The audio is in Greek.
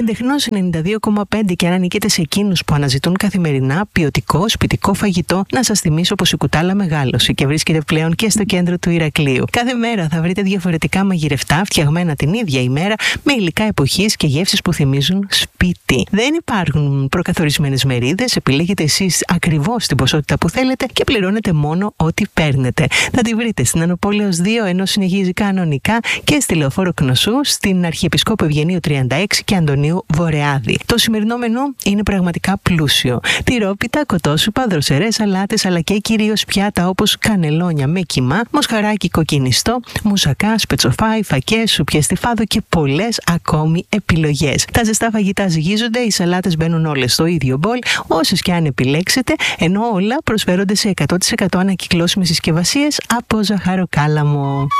Εντεχνώς 92,5 και αν ανήκετε σε εκείνους που αναζητούν καθημερινά ποιοτικό σπιτικό φαγητό, να σας θυμίσω πως η Κουτάλα μεγάλωσε και βρίσκεται πλέον και στο κέντρο του Ηρακλείου. Κάθε μέρα θα βρείτε διαφορετικά μαγειρευτά φτιαγμένα την ίδια ημέρα με υλικά εποχής και γεύσεις που θυμίζουν σπίτι. Δεν υπάρχουν προκαθορισμένες μερίδες, επιλέγετε εσείς ακριβώς την ποσότητα που θέλετε και πληρώνετε μόνο ό,τι παίρνετε. Θα τη βρείτε στην Ανοπόλεως 2, ενώ συνεχίζει κανονικά και στη Λεωφόρο Κνωσού, στην Αρχιεπισκόπου Ευγενίου 36 και Αντωνίου Βορεάδη. Το σημερινό μενού είναι πραγματικά πλούσιο. Τυρόπιτα, κοτόσουπα, δροσερές σαλάτες, αλλά και κυρίως πιάτα όπως κανελόνια με κιμά, μοσχαράκι κοκκινιστό, μουσακά, σπετσοφάι, φακές, σουπιές στιφάδο και πολλές ακόμη επιλογές. Τα ζεστά φαγητά ζυγίζονται, οι σαλάτες μπαίνουν όλες στο ίδιο μπολ, όσες και αν επιλέξετε, ενώ όλα προσφέρονται σε 100% ανακυκλώσιμες συσκευασίες από ζαχαροκάλαμο.